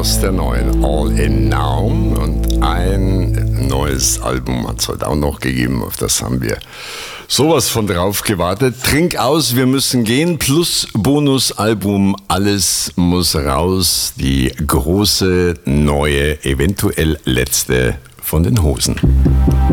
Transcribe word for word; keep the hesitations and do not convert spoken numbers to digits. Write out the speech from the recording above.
aus der neuen All In Now. Und ein neues Album hat es heute auch noch gegeben, auf das haben wir sowas von drauf gewartet. Trink aus, wir müssen gehen, plus Bonusalbum, alles muss raus. Die große, neue, eventuell letzte von den Hosen.